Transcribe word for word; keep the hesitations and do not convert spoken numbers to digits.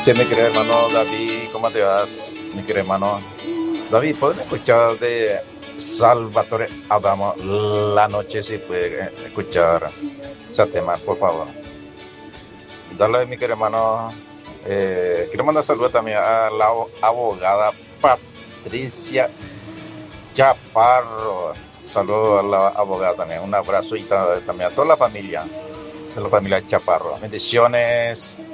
Che, mi querido hermano David, ¿cómo te vas? Mi querido hermano David, ¿pueden escuchar de Salvatore Adamo la noche si puede escuchar ese tema, por favor? Dale, mi querido hermano. Eh, quiero mandar saludos también a la abogada Patricia Chaparro. Saludos a la abogada también. Un abrazo y ta- también a toda la familia, a la familia Chaparro. Bendiciones.